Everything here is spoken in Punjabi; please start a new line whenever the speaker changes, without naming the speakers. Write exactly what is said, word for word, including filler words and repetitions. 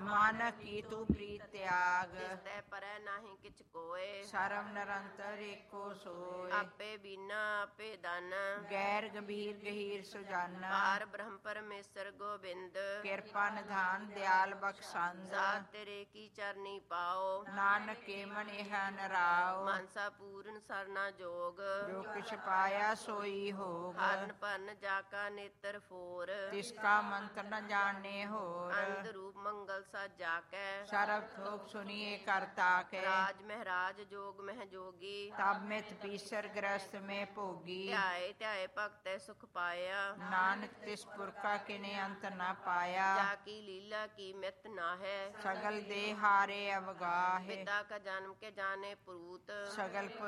ਮਾਨਕ ਕੀ ਤੂੰ ਪ੍ਰੀਤ ਤਿਆਗ।
ਜਿਸ ਤੈ ਪਰੈ ਨਾਹੀ ਕਿਛ ਕੋਇ,
ਸਰਮ ਨਿਰੰਤਰ ਏਕੋ ਸੋਇ।
ਆਪੇ ਬੀਨਾ ਆਪੇ ਦਾਨ,
ਗੈਰ ਗੰਭੀਰ ਗਹੀਰ ਸੁਜਾਨਾ।
ਪਾਰ ਬ੍ਰਹਮ ਪਰਮੇਸ਼ਰ ਗੋਬਿੰਦ,
ਕਿਰਪਾ ਨਿਧਾਨ ਦਿਆਲ ਬਖਸ਼ੰਦ।
ਸਾਧ ਤੇਰੇ ਕੀ ਚਰਨੀ ਪਾਓ,
ਨਾਨਕ ਕੇ ਮਨ ਇਹ ਨਰਾਓ।
ਮਾਨਸਾ ਪੂਰਨ ਸਰਨਾ ਜੋਗ,
ਜੋ ਕਿਛ ਪਾਇਆ ਸੋਈ ਹੋਗ।
ਹਰਨ ਭਰਨ ਜਾ ਕਾ ਨੇਤਰ ਫੋਰ,
ਤਿਸ ਕਾ ਮੰਤਰ ਨ ਜਾਣੇ ਹੋਰ।
ਅੰਧ ਰੂਪ ਮੰਗਲ ਸਾਜਾ ਕੈ,
ਸਰਬ ਥੋਕ ਸੁਨੀਏ ਕਰਤਾ ਕੇ।
ਰਾਜ ਮਹਿਰਾਜ ਜੋਗ ਮਹਿ ਜੋਗੀ,
ਤਬ ਮਿਤ ਪੀਸਰ ਗ੍ਰਸਤ में ਭੋਗੀ।
ਧਿਆਏ ਧਿਆਏ ਭਗਤੈ ਸੁਖ ਪਾਇਆ,
ਨਾਨਕ ਤਿਸ ਪੁਰਖਾ ਕਿਨੇ ਅੰਤ ਨਾ ਪਾਇਆ।
ਜਾ ਕੀ ਲੀਲਾ ਕੀ ਮਿਤ ਨਾਹੈ,
ਸਗਲ ਦੇ ਹਾਰੇ ਅਵਗਾਹੇ।
ਪਿਤਾ ਕਾ ਜਨਮ ਕੇ ਜਾਣੇ ਪੁਰੂਤ,
ਸਗਲ